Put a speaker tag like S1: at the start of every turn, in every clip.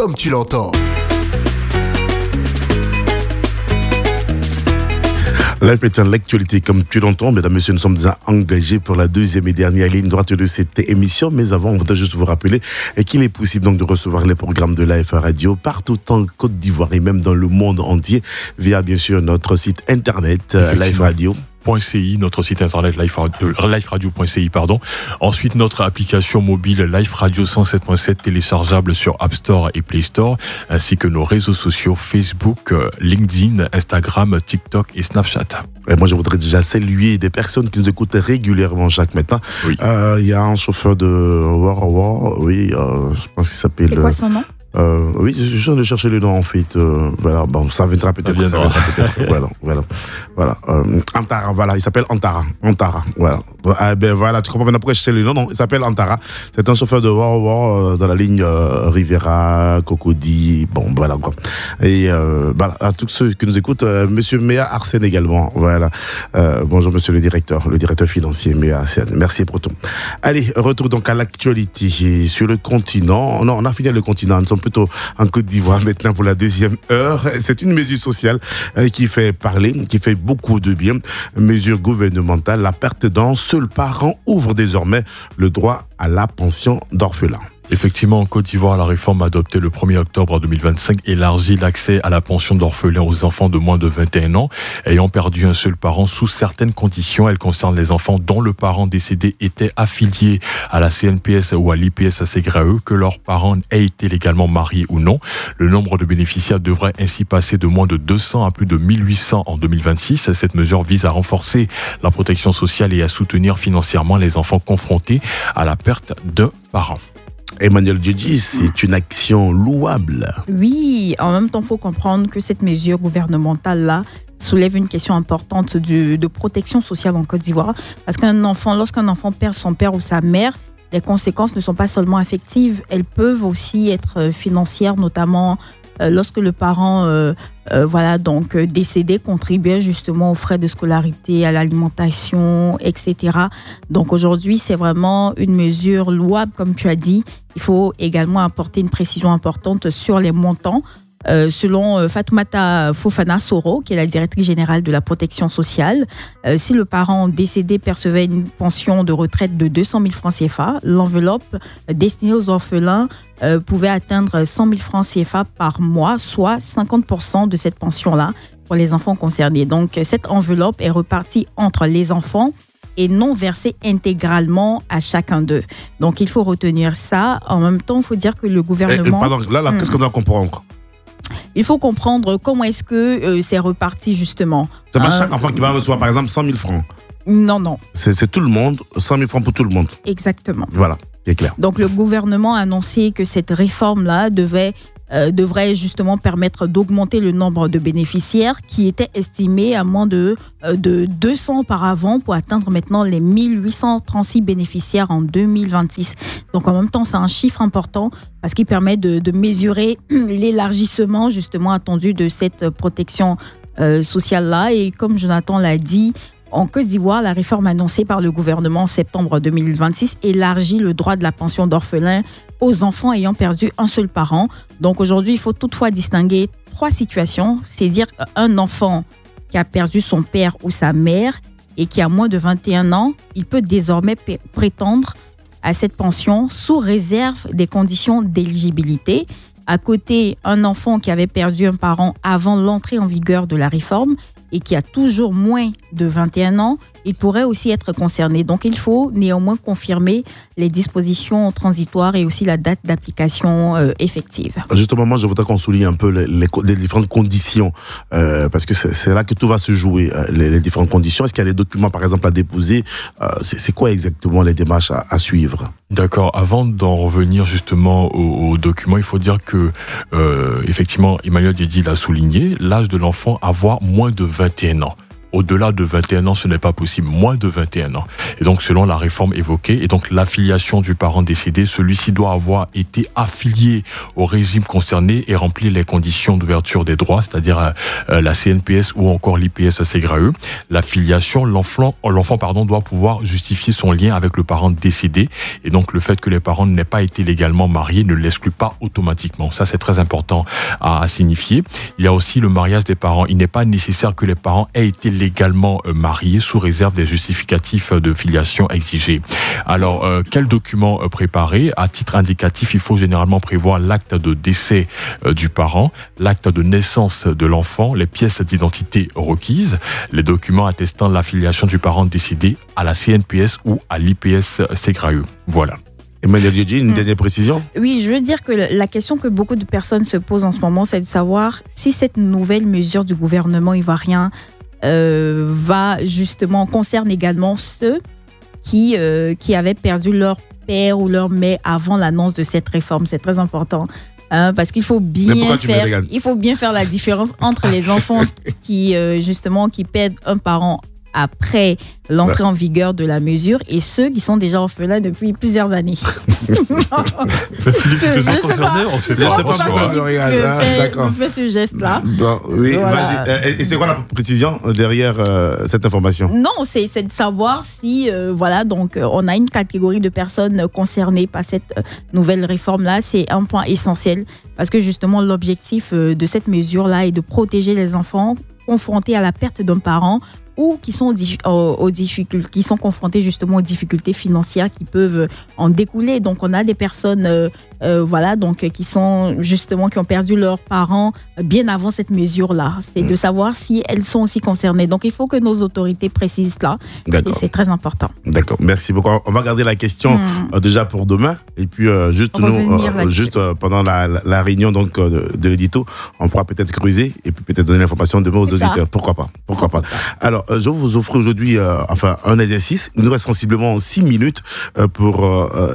S1: comme tu l'entends. Live Matin, l'actualité comme tu l'entends. Mesdames, Messieurs, nous sommes déjà engagés pour la deuxième et dernière ligne droite de cette émission. Mais avant, on voudrait juste vous rappeler qu'il est possible donc de recevoir les programmes de Live Radio partout en Côte d'Ivoire et même dans le monde entier via bien sûr notre site internet Live Radio.
S2: .ci, notre site internet liveradio.ci, pardon. Ensuite, notre application mobile Live Radio 107.7 téléchargeable sur App Store et Play Store, ainsi que nos réseaux sociaux Facebook, LinkedIn, Instagram, TikTok et Snapchat.
S1: Et moi, je voudrais déjà saluer des personnes qui nous écoutent régulièrement chaque matin.
S2: Oui.
S1: Il y a un chauffeur de War, oui, je pense qu'il s'appelle...
S3: C'est quoi son nom?
S1: Oui, je viens de chercher le nom en fait. Voilà, bon, ça viendra peut-être. Voilà. Antara, voilà, il s'appelle Antara, voilà. Voilà, tu comprends maintenant pourquoi je cherche le nom. Non, il s'appelle Antara. C'est un chauffeur de War dans la ligne Rivera, Cocody, bon, voilà quoi. Et voilà, à tous ceux qui nous écoutent, Monsieur Méa Arsène également. Voilà. Bonjour Monsieur le directeur financier Méa Arsène. Merci pour tout. Allez, retour donc à l'actualité sur le continent. Non, on a fini le continent. Nous sommes plutôt en Côte d'Ivoire maintenant pour la deuxième heure. C'est une mesure sociale qui fait parler, qui fait beaucoup de bien. Mesure gouvernementale, la perte d'un seul parent ouvre désormais le droit à la pension d'orphelin.
S2: Effectivement, en Côte d'Ivoire, la réforme adoptée le 1er octobre 2025 élargit l'accès à la pension d'orphelin aux enfants de moins de 21 ans ayant perdu un seul parent sous certaines conditions. Elle concerne les enfants dont le parent décédé était affilié à la CNPS ou à l'IPS-ACGRAE, que leurs parents aient été légalement mariés ou non. Le nombre de bénéficiaires devrait ainsi passer de moins de 200 à plus de 1800 en 2026. Cette mesure vise à renforcer la protection sociale et à soutenir financièrement les enfants confrontés à la perte d'un parent.
S1: Emmanuel Djedji, c'est une action louable.
S3: Oui, en même temps, il faut comprendre que cette mesure gouvernementale-là soulève une question importante de protection sociale en Côte d'Ivoire. Parce lorsqu'un enfant perd son père ou sa mère, les conséquences ne sont pas seulement affectives, elles peuvent aussi être financières, notamment lorsque le parent décédé contribuait justement aux frais de scolarité, à l'alimentation, etc. Donc aujourd'hui, c'est vraiment une mesure louable, comme tu as dit. Il faut également apporter une précision importante sur les montants. Selon Fatoumata Fofana Soro, qui est la directrice générale de la protection sociale, si le parent décédé percevait une pension de retraite de 200 000 francs CFA, l'enveloppe destinée aux orphelins pouvait atteindre 100 000 francs CFA par mois, soit 50% de cette pension-là pour les enfants concernés. Donc, cette enveloppe est repartie entre les enfants et non versée intégralement à chacun d'eux. Donc, il faut retenir ça. En même temps, il faut dire que le gouvernement...
S1: Qu'est-ce qu'on doit comprendre ?
S3: Il faut comprendre comment est-ce que c'est reparti justement.
S1: C'est pas chaque enfant qui va recevoir par exemple 100 000 francs.
S3: Non.
S1: C'est tout le monde, 100 000 francs pour tout le monde.
S3: Exactement.
S1: Voilà, c'est clair.
S3: Donc le gouvernement a annoncé que cette réforme-là devrait justement permettre d'augmenter le nombre de bénéficiaires qui étaient estimés à moins de 200 auparavant pour atteindre maintenant les 1836 bénéficiaires en 2026. Donc en même temps, c'est un chiffre important parce qu'il permet de mesurer l'élargissement justement attendu de cette protection sociale-là. Et comme Jonathan l'a dit, en Côte d'Ivoire, la réforme annoncée par le gouvernement en septembre 2026 élargit le droit de la pension d'orphelin aux enfants ayant perdu un seul parent. Donc aujourd'hui, il faut toutefois distinguer 3 situations. C'est-à-dire un enfant qui a perdu son père ou sa mère et qui a moins de 21 ans, il peut désormais prétendre à cette pension sous réserve des conditions d'éligibilité. À côté, un enfant qui avait perdu un parent avant l'entrée en vigueur de la réforme et qui a toujours moins de 21 ans, il pourrait aussi être concerné. Donc, il faut néanmoins confirmer les dispositions transitoires et aussi la date d'application effective.
S1: Justement, moi, je voudrais qu'on souligne un peu les différentes conditions, parce que c'est là que tout va se jouer, les différentes conditions. Est-ce qu'il y a des documents, par exemple, à déposer ? C'est quoi exactement les démarches à suivre ?
S2: D'accord. Avant d'en revenir justement aux documents, il faut dire que, effectivement, Emmanuel Djedji l'a souligné, l'âge de l'enfant avoir moins de 21 ans. Au-delà de 21 ans, ce n'est pas possible. Moins de 21 ans. Et donc, selon la réforme évoquée, et donc l'affiliation du parent décédé, celui-ci doit avoir été affilié au régime concerné et remplir les conditions d'ouverture des droits, c'est-à-dire la CNPS ou encore l'IPS Ségrae. L'affiliation, l'enfant doit pouvoir justifier son lien avec le parent décédé. Et donc, le fait que les parents n'aient pas été légalement mariés ne l'exclut pas automatiquement. Ça, c'est très important à signifier. Il y a aussi le mariage des parents. Il n'est pas nécessaire que les parents aient été légalement mariés sous réserve des justificatifs de filiation exigés. Alors, quels documents préparer? À titre indicatif, il faut généralement prévoir l'acte de décès du parent, l'acte de naissance de l'enfant, les pièces d'identité requises, les documents attestant l'affiliation du parent décédé à la CNPS ou à l'IPS Ségrae. Voilà.
S1: Emmanuel Djedji, une dernière précision?
S3: Oui, je veux dire que la question que beaucoup de personnes se posent en ce moment, c'est de savoir si cette nouvelle mesure du gouvernement ivoirien va justement concerne également ceux qui avaient perdu leur père ou leur mère avant l'annonce de cette réforme. C'est très important. Parce qu'il faut bien faire la différence entre les enfants qui perdent un parent après l'entrée en vigueur de la mesure et ceux qui sont déjà orphelins depuis plusieurs années.
S2: Mais Philippe, tu te sens concerné? On sait pas.
S1: D'accord.
S3: On fait ce geste-là.
S1: Bon, oui,
S3: Voilà.
S1: vas-y. Et c'est quoi la précision derrière cette information?
S3: Non, c'est de savoir si, on a une catégorie de personnes concernées par cette nouvelle réforme-là. C'est un point essentiel parce que justement, l'objectif de cette mesure-là est de protéger les enfants confrontés à la perte d'un parent ou qui sont confrontés justement aux difficultés financières qui peuvent en découler. Donc, on a des personnes qui ont perdu leurs parents bien avant cette mesure-là. C'est de savoir si elles sont aussi concernées. Donc, il faut que nos autorités précisent cela. C'est très important.
S1: D'accord. Merci beaucoup. On va garder la question déjà pour demain. Et puis, pendant la réunion donc, de l'édito, on pourra peut-être creuser et puis peut-être donner l'information demain aux auditeurs. Pourquoi pas. Alors, je vous offre aujourd'hui un exercice. Il nous reste sensiblement 6 minutes pour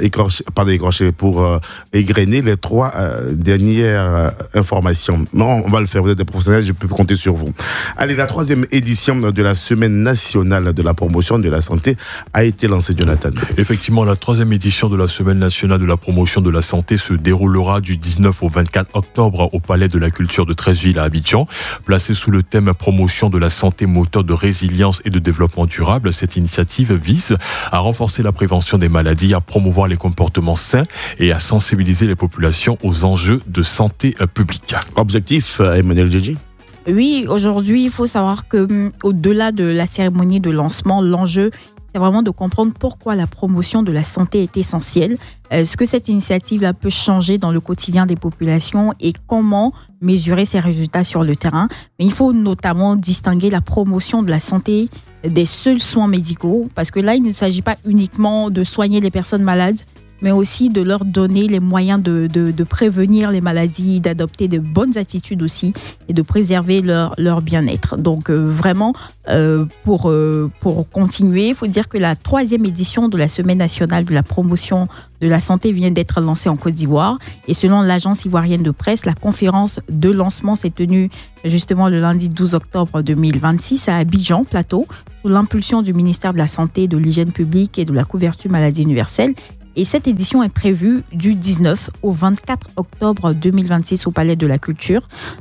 S1: égrener les 3 dernières informations. Non, on va le faire. Vous êtes des professionnels, je peux compter sur vous. Allez, la 3e édition de la Semaine nationale de la promotion de la santé a été lancée, Jonathan.
S2: Effectivement, la 3e édition de la Semaine nationale de la promotion de la santé se déroulera du 19 au 24 octobre au Palais de la Culture de Treichville à Abidjan. Placée sous le thème promotion de la santé, moteur de résilience et de développement durable, cette initiative vise à renforcer la prévention des maladies, à promouvoir les comportements sains et à sensibiliser les populations aux enjeux de santé publique.
S1: Objectif, Emmanuel Djedji?
S3: Oui, aujourd'hui, il faut savoir que au-delà de la cérémonie de lancement, l'enjeu, c'est vraiment de comprendre pourquoi la promotion de la santé est essentielle, ce que cette initiative peut changer dans le quotidien des populations et comment mesurer ses résultats sur le terrain. Mais il faut notamment distinguer la promotion de la santé des seuls soins médicaux, parce que là, il ne s'agit pas uniquement de soigner les personnes malades, mais aussi de leur donner les moyens de prévenir les maladies, d'adopter de bonnes attitudes aussi et de préserver leur bien-être. Donc vraiment, pour continuer, il faut dire que la 3e édition de la Semaine nationale de la promotion de la santé vient d'être lancée en Côte d'Ivoire. Et selon l'agence ivoirienne de presse, la conférence de lancement s'est tenue justement le lundi 12 octobre 2026 à Abidjan, Plateau, sous l'impulsion du ministère de la Santé, de l'Hygiène publique et de la couverture maladie universelle. Et cette édition est prévue du 19 au 24 octobre 2026 au Palais de la Culture,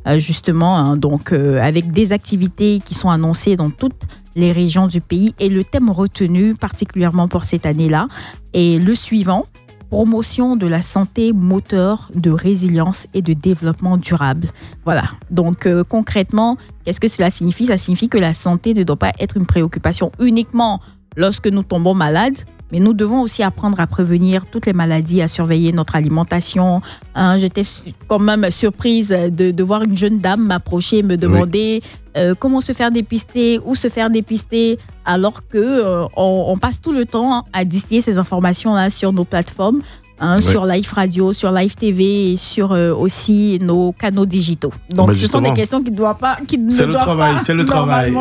S3: avec des activités qui sont annoncées dans toutes les régions du pays. Et le thème retenu particulièrement pour cette année-là est le suivant: promotion de la santé, moteur de résilience et de développement durable. Voilà. Donc concrètement, qu'est-ce que cela signifie? Ça signifie que la santé ne doit pas être une préoccupation uniquement lorsque nous tombons malades, mais nous devons aussi apprendre à prévenir toutes les maladies, à surveiller notre alimentation. J'étais quand même surprise de voir une jeune dame m'approcher et me demander comment se faire dépister, où se faire dépister, alors qu'on passe tout le temps à distiller ces informations-là sur nos plateformes. sur Live Radio, sur Live TV et sur aussi nos canaux digitaux. Donc, ce sont des questions qui ne doivent pas.
S1: C'est le travail. C'est le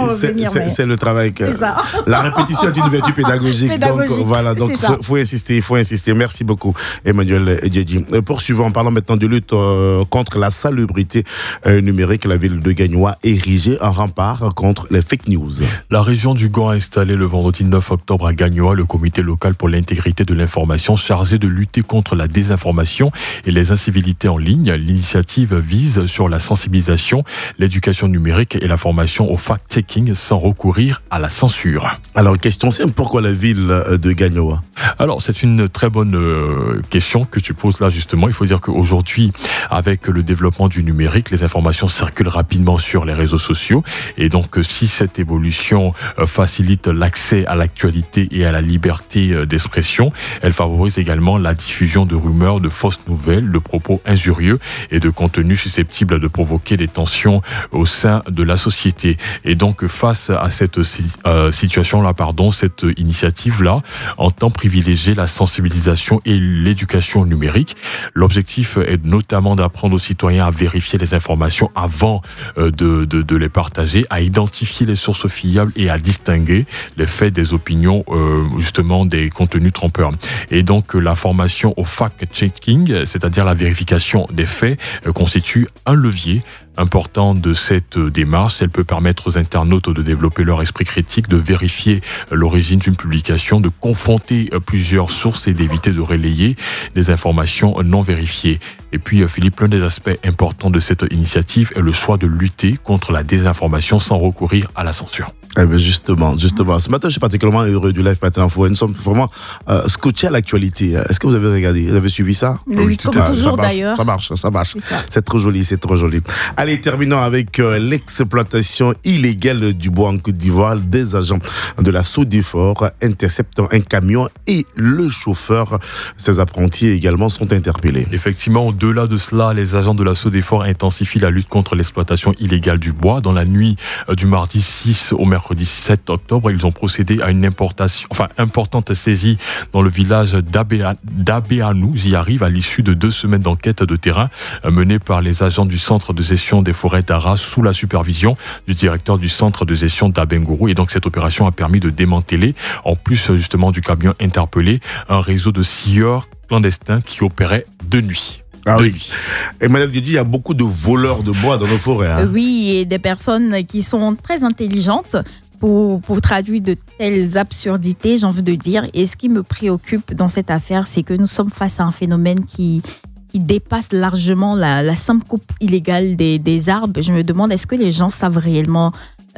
S1: travail. La répétition est une vertu pédagogique. Donc, voilà. Donc, il faut insister. Merci beaucoup, Emmanuel Djedji. Poursuivons en parlant maintenant de lutte contre la salubrité numérique. La ville de Gagnoa a érigé un rempart contre les fake news.
S2: La région du Gand a installé le vendredi 9 octobre à Gagnoa le comité local pour l'intégrité de l'information chargé de lutter contre la désinformation et les incivilités en ligne. L'initiative vise sur la sensibilisation, l'éducation numérique et la formation au fact-checking sans recourir à la censure.
S1: Alors, question simple, pourquoi la ville de Gagnoa ?
S2: Alors, c'est une très bonne question que tu poses là justement. Il faut dire qu'aujourd'hui, avec le développement du numérique, les informations circulent rapidement sur les réseaux sociaux. Et donc, si cette évolution facilite l'accès à l'actualité et à la liberté d'expression, elle favorise également la diffusion de rumeurs, de fausses nouvelles, de propos injurieux et de contenus susceptibles de provoquer des tensions au sein de la société. Et donc, face à cette situation-là, cette initiative-là entend privilégier la sensibilisation et l'éducation numérique. L'objectif est notamment d'apprendre aux citoyens à vérifier les informations avant de les partager, à identifier les sources fiables et à distinguer les faits des opinions, justement des contenus trompeurs. Et donc la formation au fact-checking, c'est-à-dire la vérification des faits, constitue un levier important de cette démarche. Elle peut permettre aux internautes de développer leur esprit critique, de vérifier l'origine d'une publication, de confronter plusieurs sources et d'éviter de relayer des informations non vérifiées. Et puis, Philippe, l'un des aspects importants de cette initiative est le choix de lutter contre la désinformation sans recourir à la censure.
S1: Eh bien justement. Ce matin, je suis particulièrement heureux du Live Matin Info. Nous sommes vraiment scotchés à l'actualité. Est-ce que vous avez regardé ? Vous avez suivi ça ?
S3: Oui, tout à fait. Toujours d'ailleurs.
S1: Ça marche. C'est trop joli. Allez, terminons avec l'exploitation illégale du bois en Côte d'Ivoire. Des agents de la SODEFOR interceptent un camion et le chauffeur. Ces apprentis également sont interpellés.
S2: Effectivement, au-delà de cela, les agents de la SODEFOR intensifient la lutte contre l'exploitation illégale du bois. Dans la nuit du mardi 6 au mercredi 7 octobre, ils ont procédé à une importante saisie dans le village d'Abéanou. J'y arrive à l'issue de 2 semaines d'enquête de terrain menées par les agents du centre de gestion des forêts d'Arras sous la supervision du directeur du centre de gestion d'Abengourou. Et donc cette opération a permis de démanteler, en plus justement du camion interpellé, un réseau de scieurs clandestins qui opérait de nuit.
S1: Ah oui. Emmanuel Djedji, il y a beaucoup de voleurs de bois dans nos forêts. Hein.
S3: Oui, et des personnes qui sont très intelligentes pour traduire de telles absurdités, j'ai envie de dire. Et ce qui me préoccupe dans cette affaire, c'est que nous sommes face à un phénomène qui dépasse largement la simple coupe illégale des arbres. Je me demande, est-ce que les gens savent réellement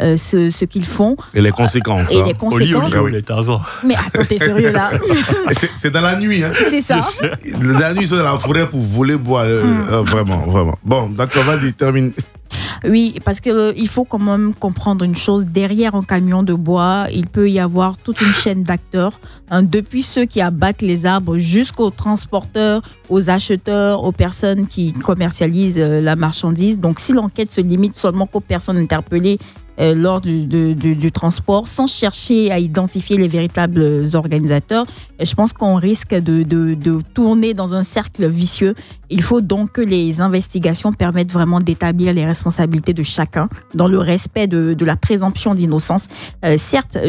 S3: ce qu'ils font
S1: et les conséquences.
S3: Et les conséquences.
S2: Les Tarzans.
S3: Mais attends, t'es sérieux là?
S1: C'est dans la nuit. Hein.
S3: C'est ça.
S1: Dans la nuit, ils sont dans la forêt pour voler bois. Vraiment. Bon, d'accord, vas-y, termine.
S3: Oui, parce qu'il faut quand même comprendre une chose. Derrière un camion de bois, il peut y avoir toute une chaîne d'acteurs. Depuis ceux qui abattent les arbres jusqu'aux transporteurs, aux acheteurs, aux personnes qui commercialisent la marchandise. Donc, si l'enquête se limite seulement qu'aux personnes interpellées lors du transport, sans chercher à identifier les véritables organisateurs, je pense qu'on risque de tourner dans un cercle vicieux. Il faut donc que les investigations permettent vraiment d'établir les responsabilités de chacun dans le respect de la présomption d'innocence. Certes,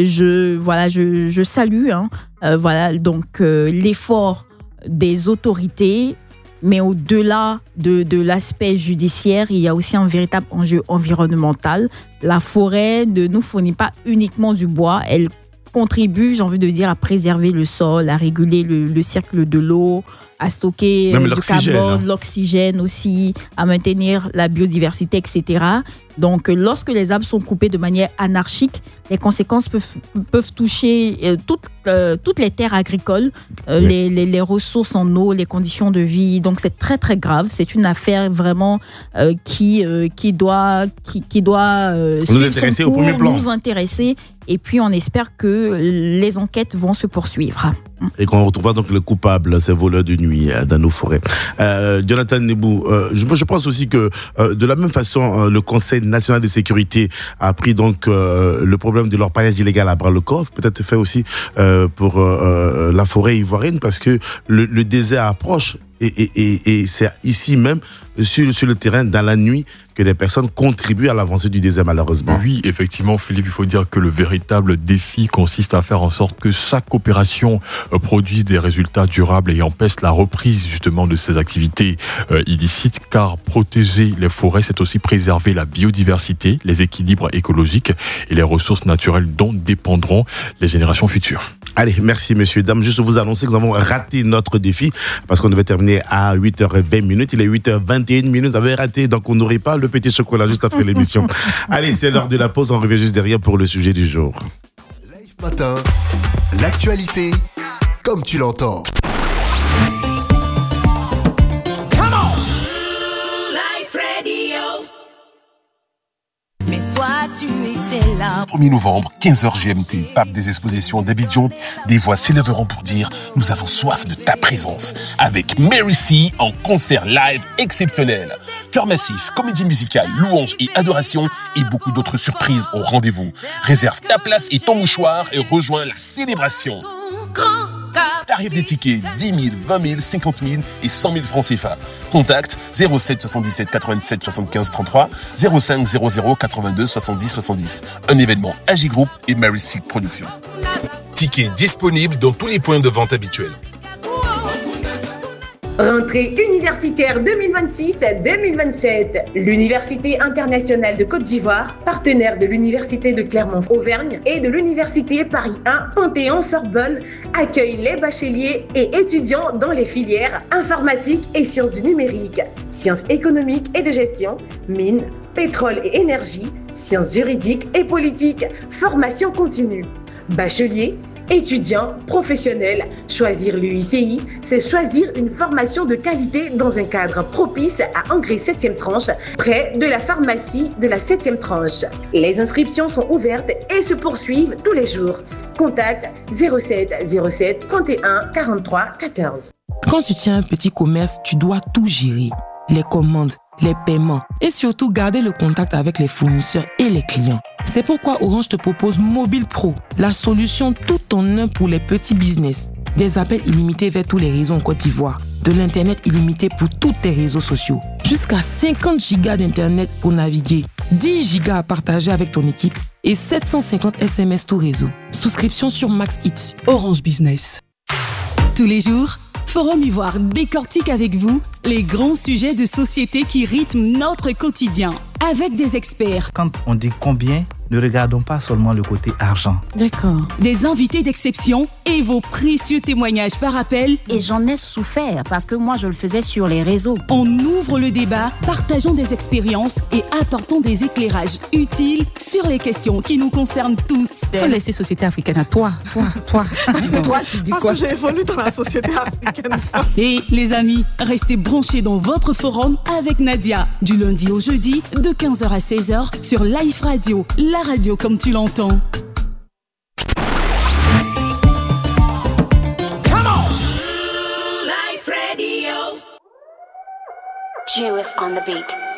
S3: je salue l'effort des autorités. Mais au-delà de l'aspect judiciaire, il y a aussi un véritable enjeu environnemental. La forêt ne nous fournit pas uniquement du bois, elle contribue, j'ai envie de dire, à préserver le sol, à réguler le cercle de l'eau, à stocker
S1: même
S3: du carbone, l'oxygène aussi, à maintenir la biodiversité, etc. Donc, lorsque les arbres sont coupés de manière anarchique, les conséquences peuvent toucher toutes les terres agricoles, les ressources en eau, les conditions de vie. Donc, c'est très, très grave. C'est une affaire vraiment qui doit
S1: nous intéresser au premier plan.
S3: Nous intéresser. Et puis, on espère que les enquêtes vont se poursuivre.
S1: Et qu'on retrouvera donc le coupable, ces voleurs de nuit dans nos forêts. Jonathan Nebou, je pense aussi que de la même façon, le Conseil national de sécurité a pris donc le problème de l'orpaillage illégal à bras le corps, peut-être fait aussi pour la forêt ivoirienne, parce que le désert approche. Et c'est ici même, sur le terrain, dans la nuit, que les personnes contribuent à l'avancée du désert, malheureusement.
S2: Oui, effectivement, Philippe, il faut dire que le véritable défi consiste à faire en sorte que chaque opération produise des résultats durables et empêche la reprise justement de ces activités illicites, car protéger les forêts, c'est aussi préserver la biodiversité, les équilibres écologiques et les ressources naturelles dont dépendront les générations futures.
S1: Allez, merci messieurs, dames. Juste vous annoncer que nous avons raté notre défi parce qu'on devait terminer à 8h20. Il est 8h21. Vous avez raté, donc on n'aurait pas le petit chocolat juste après l'émission. Allez, c'est l'heure de la pause. On revient juste derrière pour le sujet du jour.
S4: Live Matin, l'actualité comme tu l'entends.
S5: Come on! Life Radio. Mais toi, tu étais là.
S6: 1er novembre, 15h GMT, pape des expositions d'Abidjan, des voix s'élèveront pour dire « Nous avons soif de ta présence » avec Mary C en concert live exceptionnel. Chœur massif, comédie musicale, louanges et adoration et beaucoup d'autres surprises au rendez-vous. Réserve ta place et ton mouchoir et rejoins la célébration. Tarif des tickets 10 000, 20 000, 50 000 et 100 000 francs CFA. Contact 07 77 87 75 33 05 00 82 70 70. Un événement AG Group et Mary C Productions.
S7: Tickets disponibles dans tous les points de vente habituels.
S8: Rentrée universitaire 2026-2027. L'Université internationale de Côte d'Ivoire, partenaire de l'Université de Clermont-Auvergne et de l'Université Paris 1 Panthéon-Sorbonne, accueille les bacheliers et étudiants dans les filières informatique et sciences du numérique, sciences économiques et de gestion, mines, pétrole et énergie, sciences juridiques et politiques, formation continue. Bacheliers, étudiants, professionnels, choisir l'UICI, c'est choisir une formation de qualité dans un cadre propice à Engrais 7e tranche, près de la pharmacie de la 7e tranche. Les inscriptions sont ouvertes et se poursuivent tous les jours. Contact 07 07 31 43 14.
S9: Quand tu tiens un petit commerce, tu dois tout gérer. Les commandes, les paiements et surtout garder le contact avec les fournisseurs et les clients. C'est pourquoi Orange te propose Mobile Pro, la solution tout en un pour les petits business. Des appels illimités vers tous les réseaux en Côte d'Ivoire, de l'internet illimité pour tous tes réseaux sociaux, jusqu'à 50 gigas d'internet pour naviguer, 10 gigas à partager avec ton équipe et 750 SMS tout réseau. Souscription sur Max It.
S10: Orange Business. Tous les jours, Forum Ivoire décortique avec vous les grands sujets de société qui rythment notre quotidien. Avec des experts.
S11: Quand on dit combien, ne regardons pas seulement le côté argent.
S10: D'accord. Des invités d'exception et vos précieux témoignages par appel.
S12: Et j'en ai souffert parce que moi, je le faisais sur les réseaux.
S10: On ouvre le débat, partageons des expériences et apportons des éclairages utiles sur les questions qui nous concernent tous.
S13: Il faut laisser société africaine à toi.
S10: Toi, tu dis
S13: parce
S10: quoi?
S13: Parce que j'ai évolué dans la société africaine.
S10: Et les amis, restez branchés dans votre forum avec Nadia, du lundi au jeudi, de 15h à 16h sur Life Radio, la radio comme tu l'entends.
S5: Come on! Life Radio.
S14: Jewith on the beat.